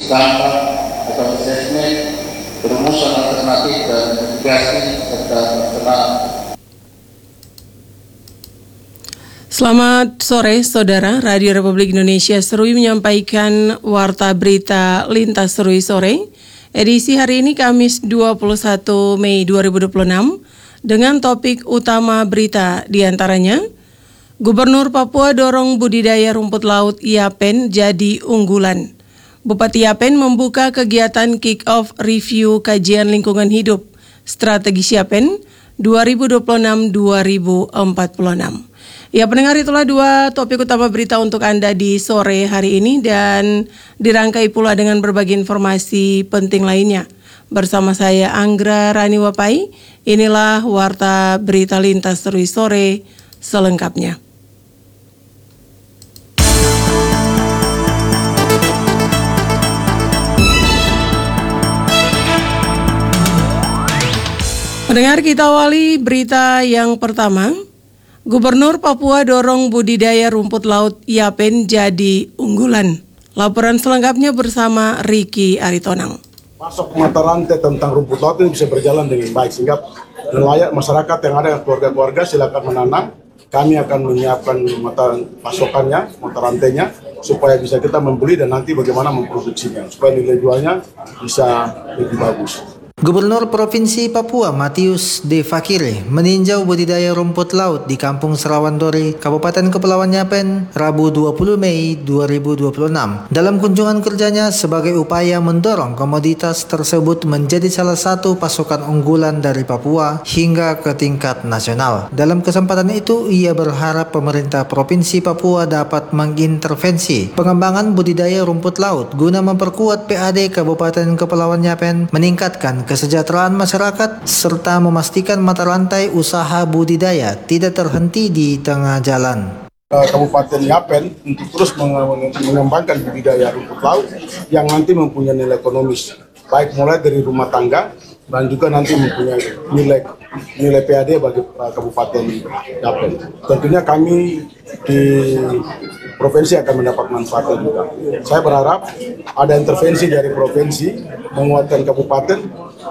dampak atau asesmen, perumusan alternatif dan mitigasi serta pelaksanaan. Selamat sore, Saudara. Radio Republik Indonesia Serui menyampaikan Warta Berita Lintas Serui Sore. Edisi hari ini Kamis 21 Mei 2026 dengan topik utama berita diantaranya Gubernur Papua dorong budidaya rumput laut Yapen jadi unggulan. Bupati Yapen membuka kegiatan kick-off review kajian lingkungan hidup strategi Yapen 2026-2046. Ya, pendengar, itulah dua topik utama berita untuk Anda di sore hari ini dan dirangkai pula dengan berbagai informasi penting lainnya. Bersama saya Anggra Raniwapai, inilah Warta Berita Lintas Serui Sore selengkapnya. Pendengar, kita awali berita yang pertama. Gubernur Papua dorong budidaya rumput laut Yapen jadi unggulan. Laporan selengkapnya bersama Ricky Aritonang. Masuk mata rantai tentang rumput laut ini bisa berjalan dengan baik sehingga nelayan masyarakat yang ada keluarga-keluarga silakan menanam. Kami akan menyiapkan mata pasokannya, mata rantainya supaya bisa kita membeli dan nanti bagaimana memproduksinya supaya nilai jualnya bisa lebih bagus. Gubernur Provinsi Papua Matius D. Fakiri meninjau budidaya rumput laut di Kampung Sarawandori, Kabupaten Kepulauan Yapen, Rabu 20 Mei 2026. Dalam kunjungan kerjanya sebagai upaya mendorong komoditas tersebut menjadi salah satu pasokan unggulan dari Papua hingga ke tingkat nasional. Dalam kesempatan itu, ia berharap pemerintah Provinsi Papua dapat mengintervensi pengembangan budidaya rumput laut guna memperkuat PAD Kabupaten Kepulauan Yapen, meningkatkan kesejahteraan masyarakat, serta memastikan mata rantai usaha budidaya tidak terhenti di tengah jalan. Kabupaten Yapen untuk terus mengembangkan budidaya rumput laut yang nanti mempunyai nilai ekonomis, baik mulai dari rumah tangga dan juga nanti mempunyai nilai PAD bagi Kabupaten Yapen. Tentunya kami di provinsi akan mendapat manfaatnya juga. Saya berharap ada intervensi dari provinsi menguatkan kabupaten,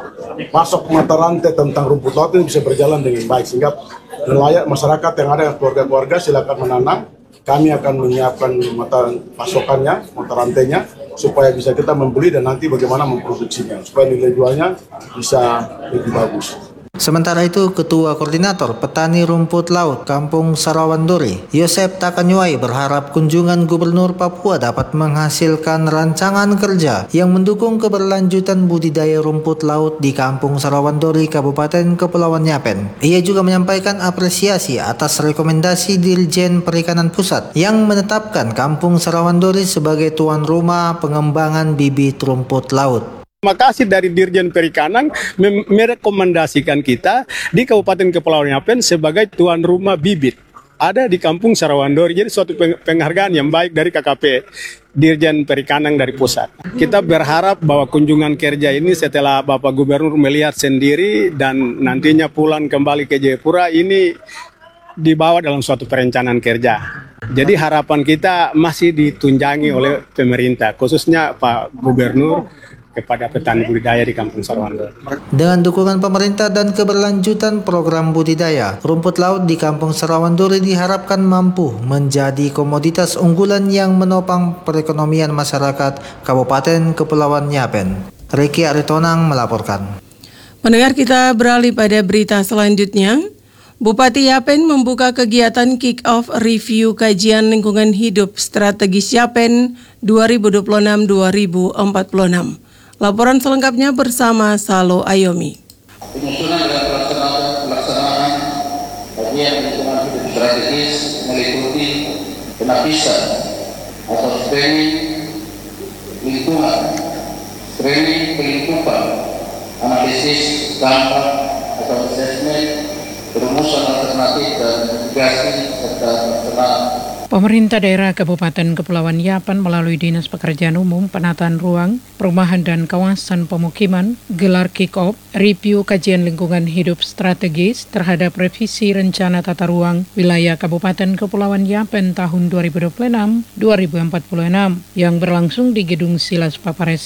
masuk mata rantai tentang rumput laut ini bisa berjalan dengan baik sehingga nelayan masyarakat yang ada keluarga-keluarga silakan menanam. Kami akan menyiapkan mata pasokannya, mata rantainya supaya bisa kita membeli dan nanti bagaimana memproduksinya supaya nilai jualnya bisa lebih bagus. Sementara itu, Ketua Koordinator Petani Rumput Laut Kampung Sarawandori, Yosep Takanyuai, berharap kunjungan Gubernur Papua dapat menghasilkan rancangan kerja yang mendukung keberlanjutan budidaya rumput laut di Kampung Sarawandori, Kabupaten Kepulauan Yapen. Ia juga menyampaikan apresiasi atas rekomendasi Dirjen Perikanan Pusat yang menetapkan Kampung Sarawandori sebagai tuan rumah pengembangan bibit rumput laut. Terima kasih dari Dirjen Perikanan merekomendasikan kita di Kabupaten Kepulauan Yapen sebagai tuan rumah bibit. Ada di Kampung Sarawandori, jadi suatu penghargaan yang baik dari KKP Dirjen Perikanan dari pusat. Kita berharap bahwa kunjungan kerja ini setelah Bapak Gubernur melihat sendiri dan nantinya pulang kembali ke Jayapura ini dibawa dalam suatu perencanaan kerja. Jadi harapan kita masih ditunjangi oleh pemerintah, khususnya Pak Gubernur kepada petani budidaya di Kampung Sarawandori. Dengan dukungan pemerintah dan keberlanjutan program budidaya, rumput laut di Kampung Sarawandori diharapkan mampu menjadi komoditas unggulan yang menopang perekonomian masyarakat Kabupaten Kepulauan Yapen. Ricky Aritonang melaporkan. Pendengar, kita beralih pada berita selanjutnya. Bupati Yapen membuka kegiatan kick-off review kajian lingkungan hidup strategis Yapen 2026-2046. Laporan selengkapnya bersama Salo Ayomi. Penyusunan dan pelaksanaan kajian lingkungan hidup strategis meliputi penapisan atau screening lingkungan, screening pelingkupan, analisis dampak atau asesmen, perumusan alternatif dan mitigasi serta pelaksanaan. Pemerintah daerah Kabupaten Kepulauan Yapen melalui Dinas Pekerjaan Umum, Penataan Ruang, Perumahan dan Kawasan Pemukiman gelar kick-off review kajian lingkungan hidup strategis terhadap revisi rencana tata ruang wilayah Kabupaten Kepulauan Yapen tahun 2026-2046 yang berlangsung di Gedung Silas Papares